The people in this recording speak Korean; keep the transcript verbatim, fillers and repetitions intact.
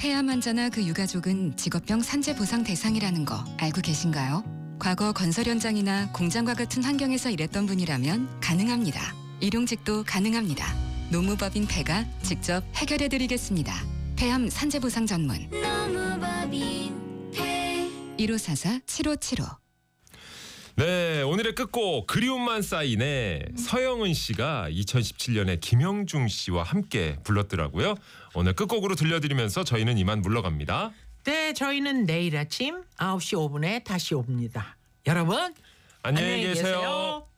폐암 환자나 그 유가족은 직업병 산재 보상 대상이라는 거 알고 계신가요? 과거 건설 현장이나 공장과 같은 환경에서 일했던 분이라면 가능합니다. 일용직도 가능합니다. 노무법인 폐가 직접 해결해드리겠습니다. 폐암 산재 보상 전문 노무법인 폐 일오사사 칠오칠오. 네, 오늘의 끝곡 그리움만 쌓이네. 서영은 씨가 이천십칠 년에 김영중 씨와 함께 불렀더라고요. 오늘 끝곡으로 들려드리면서 저희는 이만 물러갑니다. 네, 저희는 내일 아침 아홉 시 오 분에 다시 옵니다. 여러분 안녕히 안녕히 계세요. 계세요.